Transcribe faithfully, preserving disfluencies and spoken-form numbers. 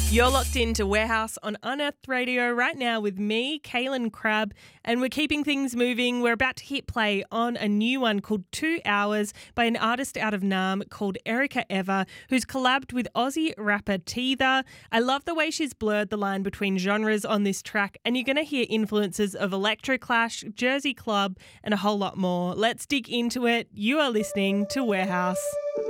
You're locked into Warehouse on Unearthed Radio right now with me, Kaylin Crabb, and we're keeping things moving. We're about to hit play on a new one called Two Hours by an artist out of Naarm called Erica Eva, who's collabed with Aussie rapper Teether. I love the way she's blurred the line between genres on this track, and you're going to hear influences of Electroclash, Jersey Club, and a whole lot more. Let's dig into it. You are listening to Warehouse.